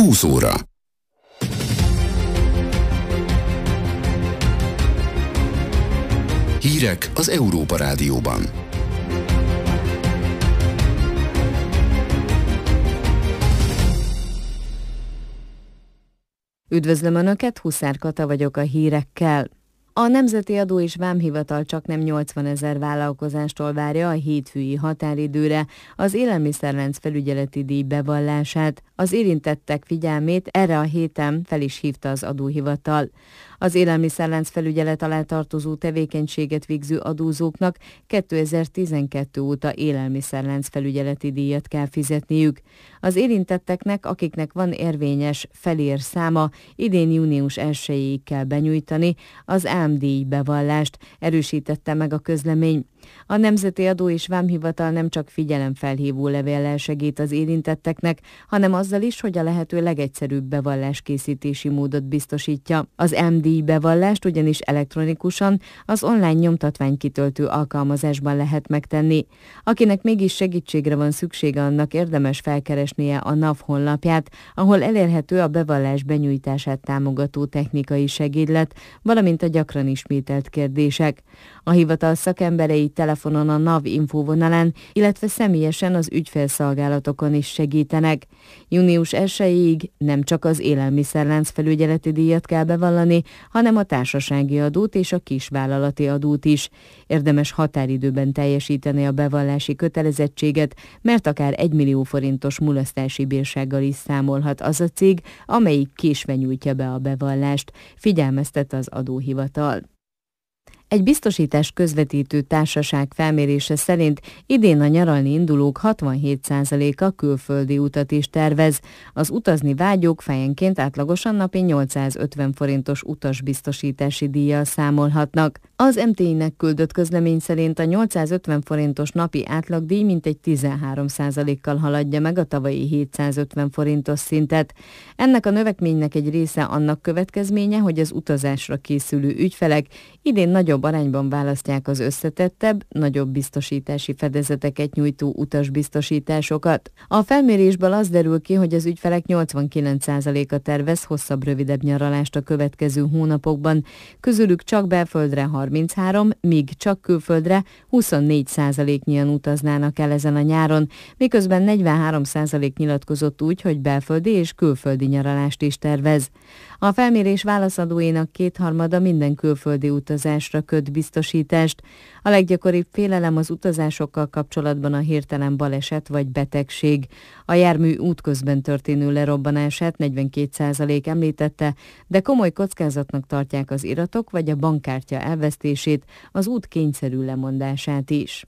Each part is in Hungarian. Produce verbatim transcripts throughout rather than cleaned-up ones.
húsz óra. Hírek az Európa Rádióban. Üdvözlöm Önöket, Huszár Kata vagyok a hírekkel. A Nemzeti Adó és Vámhivatal csaknem nyolcvanezer vállalkozástól várja a hétfői határidőre az élelmiszerlánc felügyeleti díj bevallását. Az érintettek figyelmét erre a héten fel is hívta az adóhivatal. Az élelmiszerlánc felügyelet alá tartozó tevékenységet végző adózóknak kétezer-tizenkettő óta élelmiszerlánc felügyeleti díjat kell fizetniük. Az érintetteknek, akiknek van érvényes felér száma, idén június elsejéig kell benyújtani az álmdíj bevallást, erősítette meg a közlemény. A Nemzeti Adó és Vámhivatal nem csak figyelemfelhívó levéllel segít az érintetteknek, hanem azzal is, hogy a lehető legegyszerűbb bevalláskészítési módot biztosítja. Az álmdíj bevallást ugyanis elektronikusan az online nyomtatványkitöltő alkalmazásban lehet megtenni. Akinek mégis segítségre van szüksége, annak érdemes felkeresnie a NAV honlapját, ahol elérhető a bevallás benyújtását támogató technikai segédlet, valamint a gyakran ismételt kérdések. A hivatal szakemberei telefonon a NAV infóvonalán, illetve személyesen az ügyfélszolgálatokon is segítenek. június elsejéig nem csak az élelmiszerlánc felügyeleti díjat kell bevallani, hanem a társasági adót és a kisvállalati adót is. Érdemes határidőben teljesíteni a bevallási kötelezettséget, mert akár egymillió forintos mulasztási bírsággal is számolhat az a cég, amelyik késve nyújtja be a bevallást, figyelmeztet az adóhivatal. Egy biztosítás közvetítő társaság felmérése szerint idén a nyaralni indulók hatvanhét százaléka külföldi utat is tervez. Az utazni vágyók fejenként átlagosan napi nyolcszázötven forintos utasbiztosítási díjjal számolhatnak. Az em té i-nek küldött közlemény szerint a nyolcszázötven forintos napi átlagdíj mintegy tizenhárom százalékkal haladja meg a tavalyi hétszázötven forintos szintet. Ennek a növekménynek egy része annak következménye, hogy az utazásra készülő ügyfelek idén nagyobb arányban választják az összetettebb, nagyobb biztosítási fedezeteket nyújtó utasbiztosításokat. A felmérésből az derül ki, hogy az ügyfelek nyolcvankilenc százaléka tervez hosszabb-rövidebb nyaralást a következő hónapokban, közülük csak belföldre harminchárom, míg csak külföldre huszonnégy százaléknyian utaznának el ezen a nyáron, miközben negyvenhárom százalék nyilatkozott úgy, hogy belföldi és külföldi nyaralást is tervez. A felmérés válaszadóinak kétharmada minden külföldi utazásra köt biztosítást. A leggyakoribb félelem az utazásokkal kapcsolatban a hirtelen baleset vagy betegség. A jármű útközben történő lerobbanását negyvenkét százalék említette, de komoly kockázatnak tartják az iratok vagy a bankkártya elvesztését, az út kényszerű lemondását is.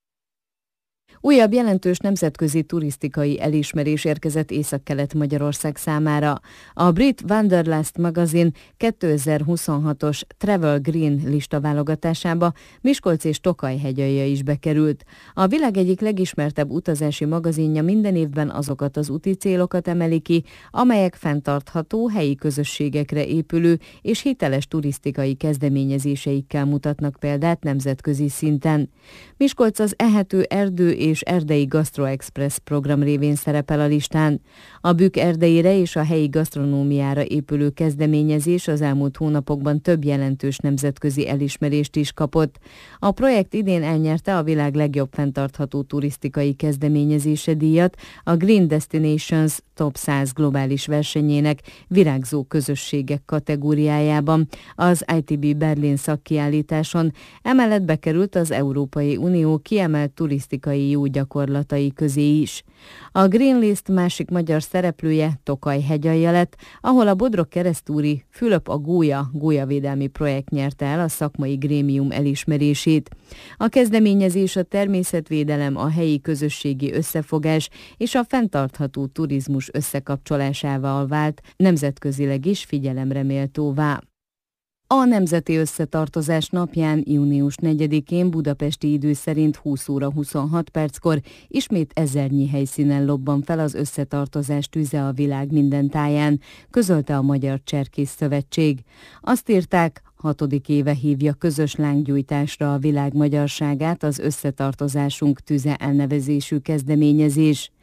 Újabb jelentős nemzetközi turisztikai elismerés érkezett Észak-Kelet-Magyarország számára. A brit Wanderlust magazin kétezer-huszonhatos Travel Green lista válogatásába Miskolc és Tokaj hegyalja is bekerült. A világ egyik legismertebb utazási magazinja minden évben azokat az úti célokat emeli ki, amelyek fenntartható, helyi közösségekre épülő és hiteles turisztikai kezdeményezéseikkel mutatnak példát nemzetközi szinten. Miskolc az Ehető Erdő és Erdei Gastro Express program révén szerepel a listán. A Bükk erdeire és a helyi gasztronómiára épülő kezdeményezés az elmúlt hónapokban több jelentős nemzetközi elismerést is kapott. A projekt idén elnyerte a világ legjobb fenntartható turisztikai kezdeményezése díjat a Green Destinations Top száz globális versenyének virágzó közösségek kategóriájában az i té bé Berlin szakkiállításon, emellett bekerült az Európai Unió kiemelt turisztikai jó gyakorlatai közé is. A Green List másik magyar szereplője Tokaj hegyalja lett, ahol a Bodrog-Keresztúri Fülöp a Gólya gólyavédelmi projekt nyerte el a szakmai grémium elismerését. A kezdeményezés a természetvédelem, a helyi közösségi összefogás és a fenntartható turizmus összekapcsolásával vált nemzetközileg is figyelemre méltóvá. A Nemzeti Összetartozás napján, június negyedikén budapesti idő szerint húsz óra huszonhat perckor ismét ezernyi helyszínen lobban fel az összetartozás tüze a világ minden táján, közölte a Magyar Cserkész Szövetség. Azt írták, hatodik éve hívja közös lánggyújtásra a világ magyarságát az Összetartozásunk tüze elnevezésű kezdeményezés.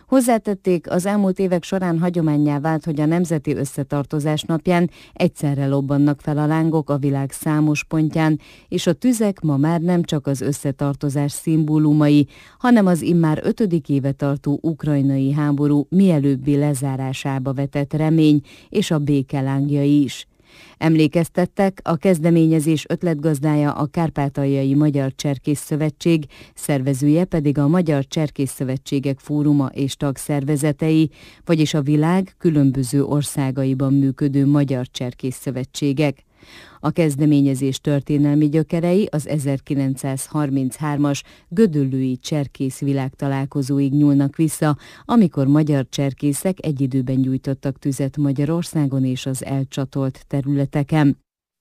Hozzátették, az elmúlt évek során hagyománnyá vált, hogy a Nemzeti Összetartozás napján egyszerre lobbannak fel a lángok a világ számos pontján, és a tüzek ma már nem csak az összetartozás szimbólumai, hanem az immár ötödik éve tartó ukrajnai háború mielőbbi lezárásába vetett remény és a béke lángjai is. Emlékeztettek, a kezdeményezés ötletgazdája a Kárpátaljai Magyar Cserkész Szövetség, szervezője pedig a Magyar Cserkész Szövetségek Fóruma és tagszervezetei, vagyis a világ különböző országaiban működő magyar cserkész szövetségek. A kezdeményezés történelmi gyökerei az ezerkilencszázharminchárom-as gödöllői cserkész világtalálkozóig nyúlnak vissza, amikor magyar cserkészek egy időben gyújtottak tüzet Magyarországon és az elcsatolt területeken.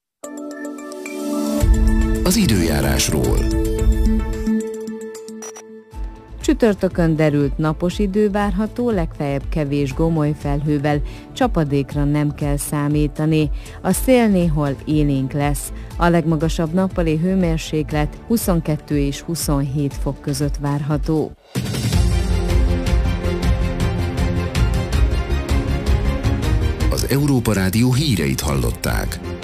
Az időjárásról. Csütörtökön derült napos idő várható, legfeljebb kevés gomoly felhővel, csapadékra nem kell számítani. A szél néhol élénk lesz. A legmagasabb nappali hőmérséklet huszonkettő és huszonhét fok között várható. Az Európa Rádió híreit hallották.